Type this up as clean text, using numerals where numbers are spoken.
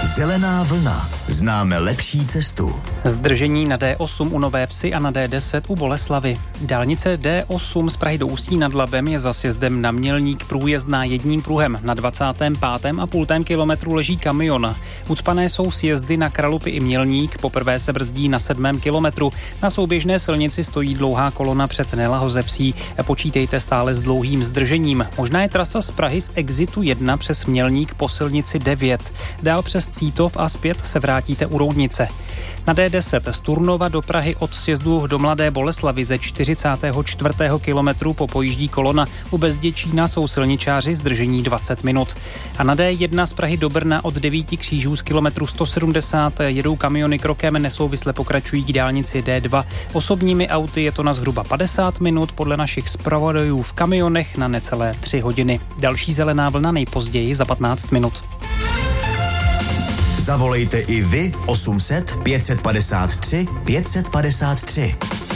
Zelená vlna. Známe lepší cestu. Zdržení na D8 u Nové Vsi a na D10 u Boleslavy. Dálnice D8 z Prahy do Ústí nad Labem je za sjezdem na Mělník průjezdná jedním pruhem. Na 25,5 kilometru leží kamion. Ucpané jsou sjezdy na Kralupy i Mělník, poprvé se brzdí na 7. kilometru. Na souběžné silnici stojí dlouhá kolona před Nelahozevsí. Počítejte stále s dlouhým zdržením. Možná je trasa z Prahy z exitu 1 přes Mělník po silnici 9. Dál přes Cítov a zpět se vrátíte u Roudnice. Na D10 z Turnova do Prahy od sjezdu do Mladé Boleslavy ze 44. kilometru popojíždí kolona. U Bezděčína jsou silničáři, zdržení 20 minut. A na D1 z Prahy do Brna od 9 Křížů z kilometru 170 jedou kamiony krokem, nesouvisle pokračují k dálnici D2. Osobními auty je to na zhruba 50 minut, podle našich zpravodajů v kamionech na necelé 3 hodiny. Další zelená vlna nejpozději za 15 minut. Zavolejte i vy 800 553 553.